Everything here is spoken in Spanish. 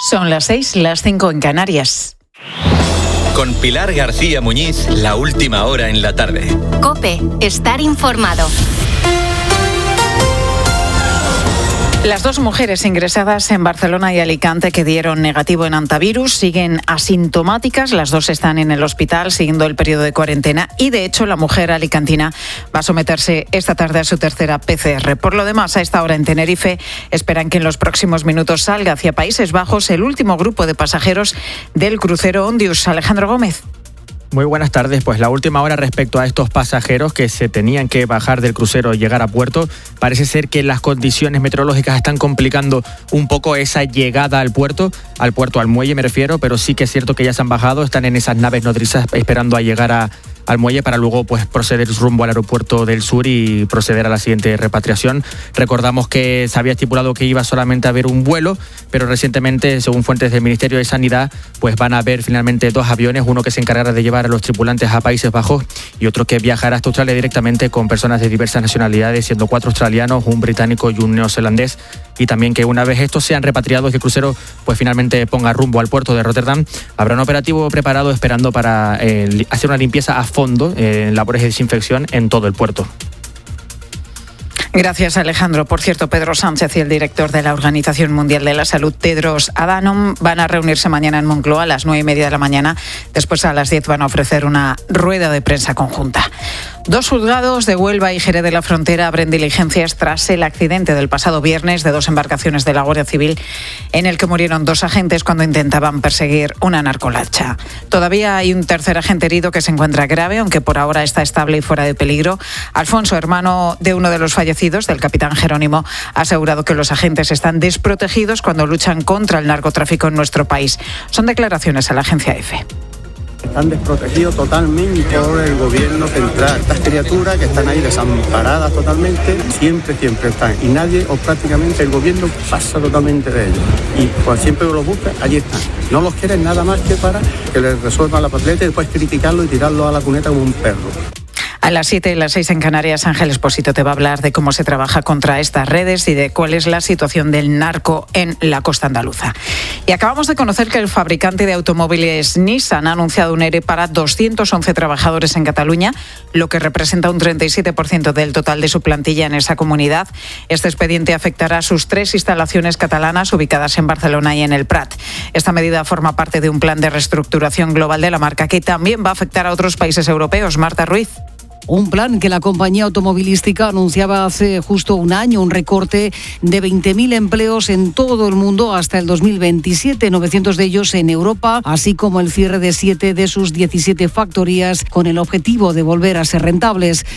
Son las 6, las 5 en Canarias. Con Pilar García Muñiz, la última hora en la tarde. COPE, estar informado. Las dos mujeres ingresadas en Barcelona y Alicante que dieron negativo en antivirus siguen asintomáticas. Las dos están en el hospital siguiendo el periodo de cuarentena y, de hecho, la mujer alicantina va a someterse esta tarde a su tercera PCR. Por lo demás, a esta hora en Tenerife esperan que en los próximos minutos salga hacia Países Bajos el último grupo de pasajeros del crucero Ondius. Alejandro Gómez. Muy buenas tardes. Pues la última hora respecto a estos pasajeros que se tenían que bajar del crucero y llegar a puerto. Parece ser que las condiciones meteorológicas están complicando un poco esa llegada al puerto, al muelle me refiero, pero sí que es cierto que ya se han bajado, están en esas naves nodrizas esperando a llegar al muelle para luego pues proceder rumbo al aeropuerto del sur y proceder a la siguiente repatriación. Recordamos que se había estipulado que iba solamente a haber un vuelo, pero recientemente, según fuentes del Ministerio de Sanidad, pues van a haber finalmente dos aviones, uno que se encargará de llevar a los tripulantes a Países Bajos y otro que viajará hasta Australia directamente con personas de diversas nacionalidades, siendo 4 australianos, un británico y un neozelandés, y también que una vez estos sean repatriados y el crucero pues finalmente ponga rumbo al puerto de Rotterdam, habrá un operativo preparado esperando para hacer una limpieza a fondo en labores de desinfección en todo el puerto. Gracias, Alejandro. Por cierto, Pedro Sánchez y el director de la Organización Mundial de la Salud, Tedros Adhanom, van a reunirse mañana en Moncloa a las 9:30 de la mañana. Después, a las 10, van a ofrecer una rueda de prensa conjunta. 2 juzgados de Huelva y Jerez de la Frontera abren diligencias tras el accidente del pasado viernes de 2 embarcaciones de la Guardia Civil en el que murieron 2 agentes cuando intentaban perseguir una narcolancha. Todavía hay un tercer agente herido que se encuentra grave, aunque por ahora está estable y fuera de peligro. Alfonso, hermano de uno de los fallecidos, del capitán Jerónimo, ha asegurado que los agentes están desprotegidos cuando luchan contra el narcotráfico en nuestro país. Son declaraciones a la agencia EFE. Están desprotegidos totalmente por el gobierno central. Estas criaturas que están ahí desamparadas totalmente, siempre están. Y nadie, o prácticamente el gobierno, pasa totalmente de ellos. Y pues siempre los busca, allí están. No los quieren nada más que para que les resuelvan la papeleta y después criticarlo y tirarlo a la cuneta como un perro. A las 7 y las 6 en Canarias, Ángel Expósito te va a hablar de cómo se trabaja contra estas redes y de cuál es la situación del narco en la costa andaluza. Y acabamos de conocer que el fabricante de automóviles Nissan ha anunciado un ERE para 211 trabajadores en Cataluña, lo que representa un 37% del total de su plantilla en esa comunidad. Este expediente afectará a sus 3 instalaciones catalanas ubicadas en Barcelona y en el Prat. Esta medida forma parte de un plan de reestructuración global de la marca que también va a afectar a otros países europeos. Marta Ruiz. Un plan que la compañía automovilística anunciaba hace justo un año, un recorte de 20.000 empleos en todo el mundo hasta el 2027, 900 de ellos en Europa, así como el cierre de 7 de sus 17 factorías con el objetivo de volver a ser rentables.